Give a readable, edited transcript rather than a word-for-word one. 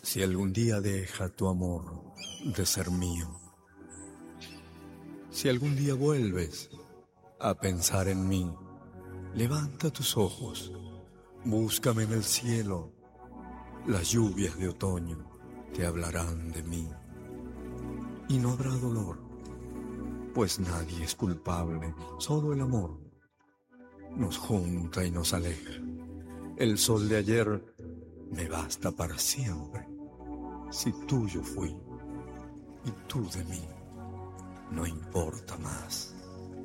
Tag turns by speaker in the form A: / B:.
A: Si algún día deja tu amor de ser mío, si algún día vuelves a pensar en mí, levanta tus ojos, búscame en el cielo. Las lluvias de otoño te hablarán de mí. Y no habrá dolor, pues nadie es culpable, solo el amor nos junta y nos aleja. El sol de ayer me basta para siempre, si tuyo fui y tú de mí, no importa más.